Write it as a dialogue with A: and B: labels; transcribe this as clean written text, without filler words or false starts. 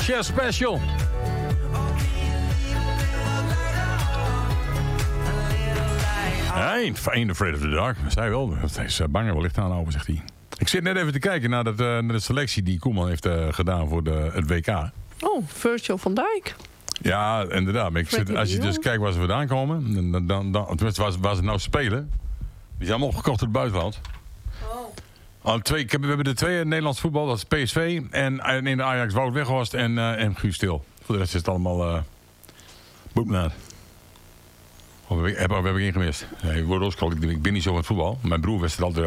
A: Chef Special. Ain't afraid of the dark. Zij wel. Hij is bang wel licht aan over, zegt hij. Ik zit net even te kijken naar de selectie die Koeman heeft gedaan voor het WK.
B: Oh, Virgil van Dijk.
A: Ja, inderdaad. Maar als je dus kijkt waar ze vandaan komen, tenminste waar ze nou spelen, die zijn allemaal opgekocht in het buitenland. We hebben de twee Nederlands voetbal, dat is PSV en in de Ajax Wout Weghorst en Guus Stil. Voor de rest is het allemaal boepnaad. Of heb ik één gemist? Nee, ik ben niet zo van het voetbal. Mijn broer wist het altijd